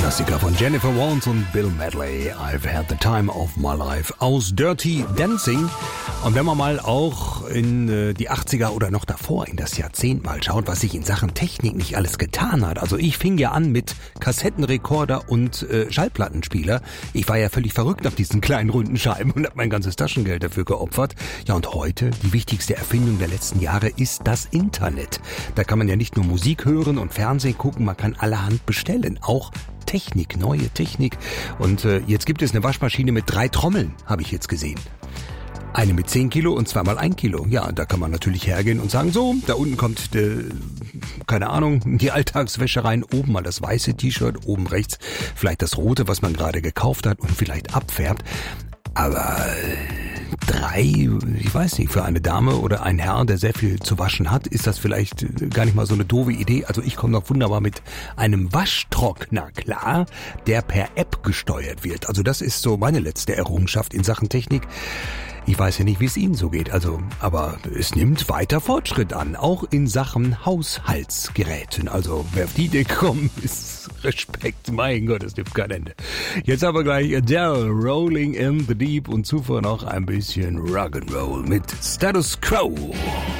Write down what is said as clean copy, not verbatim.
Klassiker von Jennifer Warnes und Bill Medley. I've had the time of my life aus Dirty Dancing. Und wenn man mal auch in die 80er oder noch davor in das Jahrzehnt mal schaut, was sich in Sachen Technik nicht alles getan hat. Also ich fing ja an mit Kassettenrekorder und Schallplattenspieler. Ich war ja völlig verrückt nach diesen kleinen runden Scheiben und habe mein ganzes Taschengeld dafür geopfert. Ja, und heute, die wichtigste Erfindung der letzten Jahre ist das Internet. Da kann man ja nicht nur Musik hören und Fernsehen gucken, man kann allerhand bestellen. Auch Technik, neue Technik. Und jetzt gibt es eine Waschmaschine mit 3 Trommeln, habe ich jetzt gesehen. Eine mit 10 Kilo und 2x1 Kilo. Ja, da kann man natürlich hergehen und sagen, so, da unten kommt, keine Ahnung, die Alltagswäsche rein. Oben mal das weiße T-Shirt, oben rechts vielleicht das rote, was man gerade gekauft hat und vielleicht abfärbt. Aber 3, ich weiß nicht, für eine Dame oder einen Herr, der sehr viel zu waschen hat, ist das vielleicht gar nicht mal so eine doofe Idee. Also ich komme noch wunderbar mit einem Waschtrockner klar, der per App gesteuert wird. Also das ist so meine letzte Errungenschaft in Sachen Technik. Ich weiß ja nicht, wie es Ihnen so geht, aber es nimmt weiter Fortschritt an, auch in Sachen Haushaltsgeräten. Also wer auf die Idee kommt, ist Respekt, mein Gott, es nimmt kein Ende. Jetzt aber gleich Adele, Rolling in the Deep und zuvor noch ein bisschen Rock'n'Roll mit Status Quo.